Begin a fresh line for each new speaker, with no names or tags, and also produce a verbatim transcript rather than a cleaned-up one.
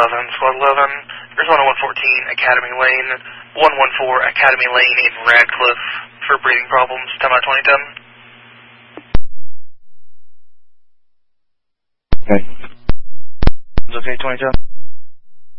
eleven. Squad eleven, Arizona one fourteen, Academy Lane, one one four, Academy Lane in Radcliffe for breathing problems, ten by twenty ten.
Okay. It's okay, twenty ten.